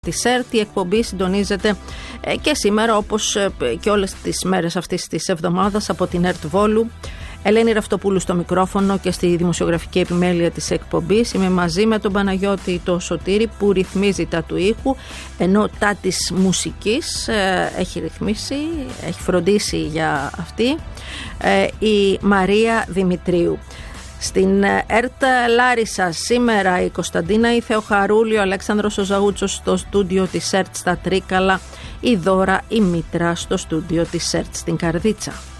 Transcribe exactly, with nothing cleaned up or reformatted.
Τη ΕΡΤ. Η εκπομπή συντονίζεται και σήμερα, όπως και όλες τις μέρες αυτής της εβδομάδας, από την ΕΡΤ Βόλου. Ελένη Ραυτοπούλου στο μικρόφωνο και στη δημοσιογραφική επιμέλεια της εκπομπής. Είμαι μαζί με τον Παναγιώτη το Σωτήρη που ρυθμίζει τα του ήχου, ενώ τα της μουσικής ε, έχει ρυθμίσει, έχει φροντίσει για αυτή ε, η Μαρία Δημητρίου. Στην ΕΡΤ Λάρισα σήμερα η Κωνσταντίνα, η Θεοχαρούλη, ο Αλέξανδρος ο Ζαούτσος στο στούντιο της ΕΡΤ στα Τρίκαλα, η Δώρα η Μήτρα στο στούντιο της ΕΡΤ στην Καρδίτσα.